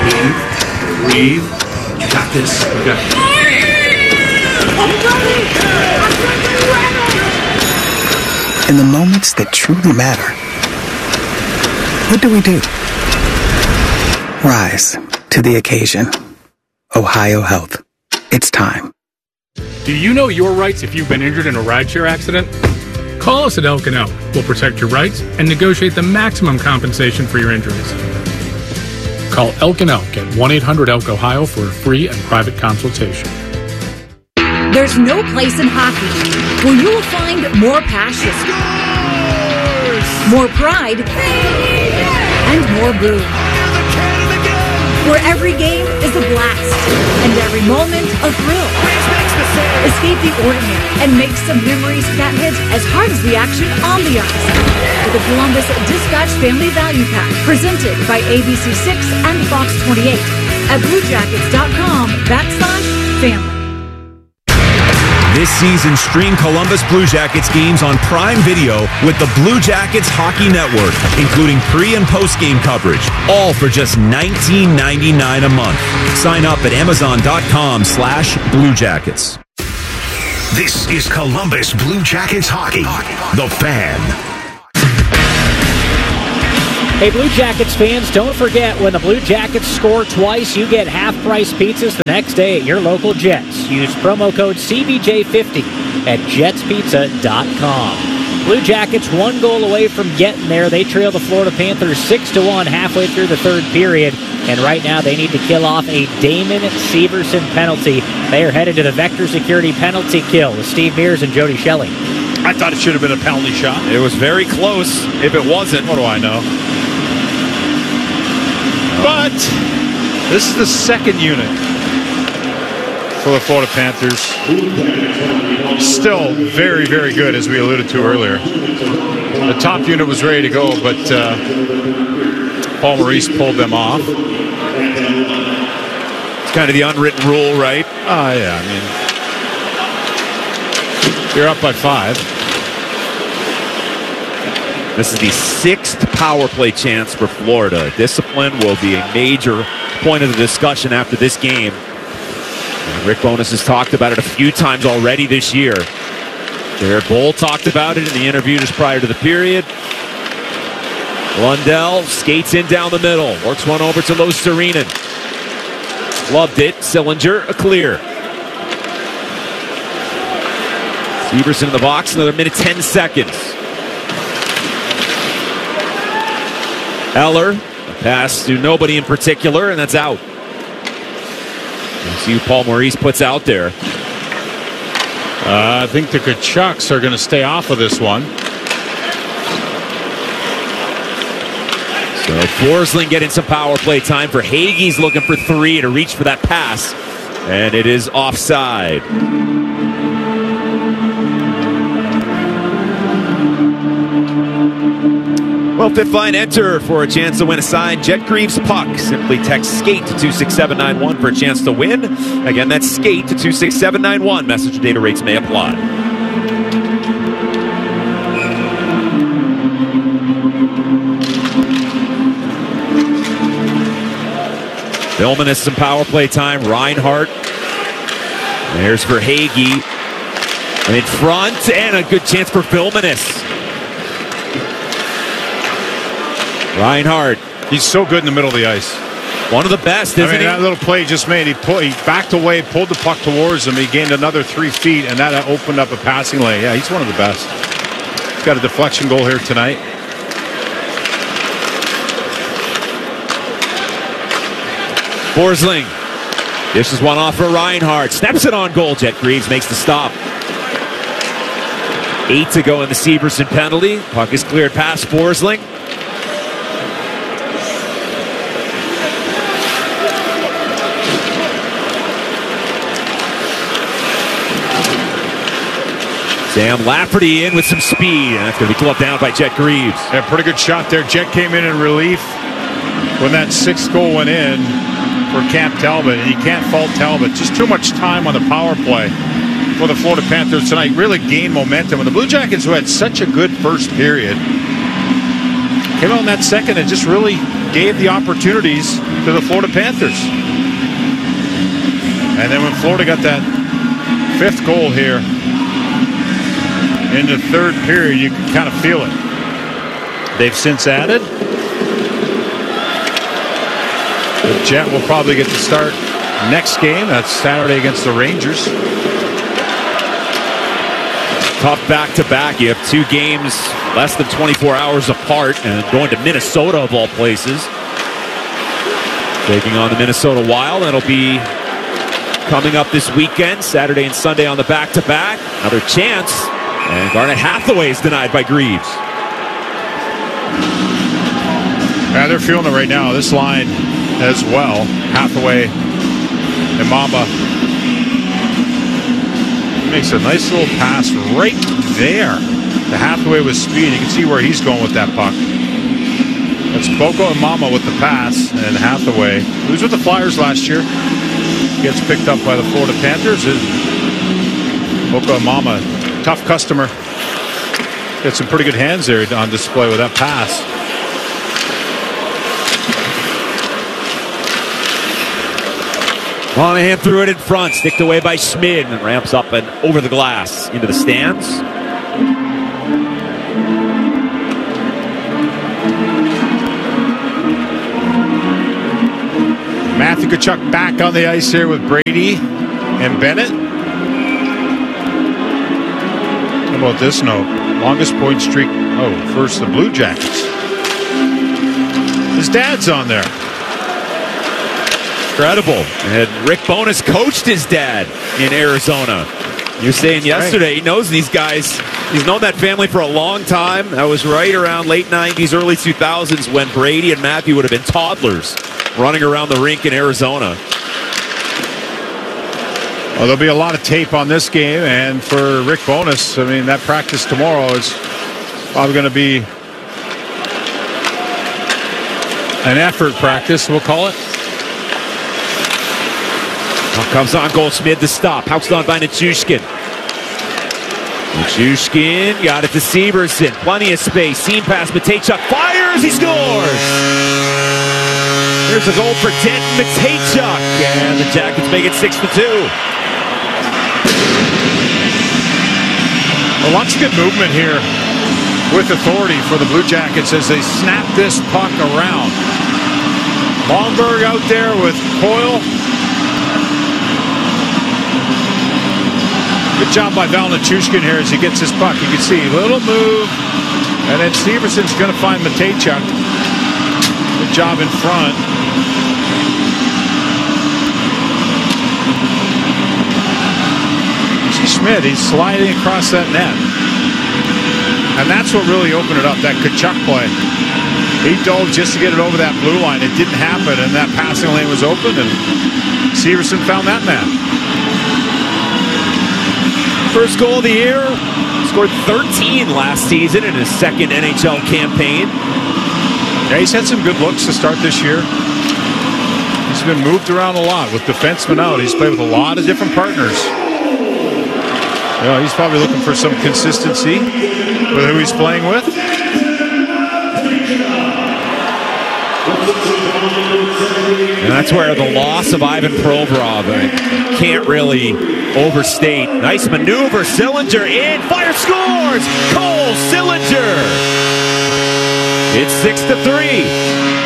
Breathe. You got this. You got this. In the moments that truly matter, what do we do? Rise to the occasion. Ohio Health. It's time. Do you know your rights if you've been injured in a rideshare accident? Call us at Elk & Elk. We'll protect your rights and negotiate the maximum compensation for your injuries. Call Elk & Elk at 1-800-ELK-OHIO for a free and private consultation. There's no place in hockey where you will find more passion, more pride, and more boom. Where every game is a blast and every moment a thrill. Escape the ordinary and make some memories that hit as hard as the action on the ice. With the Columbus Dispatch Family Value Pack presented by ABC6 and Fox 28 at BlueJackets.com/family. This season, stream Columbus Blue Jackets games on Prime Video with the Blue Jackets Hockey Network, including pre- and post-game coverage, all for just $19.99 a month. Sign up at Amazon.com/BlueJackets. This is Columbus Blue Jackets Hockey, The Fan. Hey, Blue Jackets fans, don't forget, when the Blue Jackets score twice, you get half-price pizzas the next day at your local Jets. Use promo code CBJ50 at jetspizza.com. Blue Jackets one goal away from getting there. They trail the Florida Panthers 6-1 halfway through the third period. And right now they need to kill off a Damon Severson penalty. They are headed to the Vector Security penalty kill with Steve Mears and Jody Shelley. I thought it should have been a penalty shot. It was very close. If it wasn't, what do I know? But this is the second unit for the Florida Panthers. Still very, very good, as we alluded to earlier. The top unit was ready to go, but Paul Maurice pulled them off. It's kind of the unwritten rule, right? Yeah, I mean, you're up by 5. This is the 6th power play chance for Florida. Discipline will be a major point of the discussion after this game. And Rick Bowness has talked about it a few times already this year. Jared Boll talked about it in the interview just prior to the period. Lundell skates in down the middle. Works one over to Losterinen. Loved it. Sillinger, a clear. Severson in the box, another minute 10 seconds. Eller, a pass to nobody in particular, and that's out. Let's see who Paul Maurice puts out there. I think the Kachucks are going to stay off of this one. So Forsling getting some power play time for Hagee's looking for 3 to reach for that pass, and it is offside. Well, fifth line enter for a chance to win a signed Jet Greaves puck. Simply text SKATE to 26791 for a chance to win. Again, that's SKATE to 26791. Message and data rates may apply. Billman has some power play time. Reinhart. There's for Hagee. And in front, and a good chance for Vilmanis. Reinhart. He's so good in the middle of the ice. One of the best, isn't he? That little play he just made, he backed away, pulled the puck towards him. He gained another 3 feet, and that opened up a passing lane. Yeah, he's one of the best. He's got a deflection goal here tonight. Forsling. This is one off for Reinhart. Snaps it on goal. Jet Greaves makes the stop. 8 to go in the Severson penalty. Puck is cleared past Forsling. Sam Lafferty in with some speed, and that's going to be clubbed down by Jet Greaves. Yeah, pretty good shot there. Jet came in relief when that 6th goal went in for Cam Talbot, and you can't fault Talbot. Just too much time on the power play for the Florida Panthers tonight. Really gained momentum. And the Blue Jackets, who had such a good first period, came out in that second and just really gave the opportunities to the Florida Panthers. And then when Florida got that 5th goal here in the 3rd period, you can kind of feel it. They've since added. The Jet will probably get to start next game. That's Saturday against the Rangers. Tough back-to-back. You have 2 games less than 24 hours apart and going to Minnesota of all places. Taking on the Minnesota Wild. That'll be coming up this weekend, Saturday and Sunday on the back-to-back. Another chance. And Garnet Hathaway is denied by Greaves. Yeah, they're feeling it right now. This line as well. Hathaway and Mamba. Makes a nice little pass right there to Hathaway with speed. You can see where he's going with that puck. That's Boko and Mama with the pass, and Hathaway, who was with the Flyers last year, gets picked up by the Florida Panthers. Boko and Mama, tough customer. Got some pretty good hands there on display with that pass. Monahan threw it in front, sticked away by Schmid, and ramps up and over the glass into the stands. Matthew Tkachuk back on the ice here with Brady and Bennett. How about this note? Longest point streak. Oh, first the Blue Jackets. His dad's on there. Incredible. And Rick Bowness coached his dad in Arizona. You're saying yesterday, he knows these guys. He's known that family for a long time. That was right around late 90s, early 2000s when Brady and Matthew would have been toddlers running around the rink in Arizona. Well, there'll be a lot of tape on this game, and for Rick Bowness, I mean, that practice tomorrow is probably going to be an effort practice, we'll call it. Comes on Goldschmidt to stop. Housed on by Nichushkin. Nichushkin got it to Severson. Plenty of space. Seam pass. Matejchuk fires. He scores. Here's a goal for Denton Matejchuk. And the Jackets make it 6-2. Well, lots of good movement here with authority for the Blue Jackets as they snap this puck around. Longberg out there with Coyle. Good job by Val Nichushkin here as he gets his puck. You can see a little move, and then Severson's going to find Matejchuk. Good job in front. See Schmid, he's sliding across that net. And that's what really opened it up, that Tkachuk play. He dove just to get it over that blue line. It didn't happen, and that passing lane was open, and Severson found that man. First goal of the year. Scored 13 last season in his second NHL campaign. Yeah, he's had some good looks to start this year. He's been moved around a lot with defensemen out. He's played with a lot of different partners. You know, he's probably looking for some consistency with who he's playing with. And that's where the loss of Ivan Provorov can't really overstate. Nice maneuver. Sillinger in. Fire scores. Cole Sillinger. It's 6-3.